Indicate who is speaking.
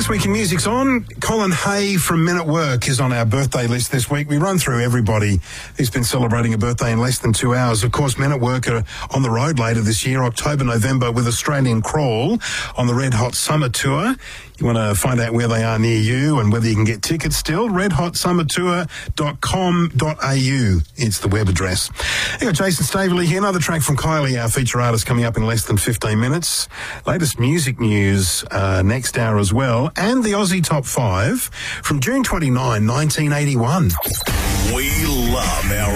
Speaker 1: This Week in Music's on. Colin Hay from Men at Work is on our birthday list this week. We run through everybody who's been celebrating a birthday in less than 2 hours. Of course, Men at Work are on the road later this year, October, November, with Australian Crawl on the Red Hot Summer Tour. You want to find out where they are near you and whether you can get tickets still? redhotsummertour.com.au. It's the web address. You got Jason Staveley here. Another track from Kylie, our feature artist, coming up in less than 15 minutes. Latest music news next hour as well. And the Aussie Top 5 from June 29, 1981.
Speaker 2: We love our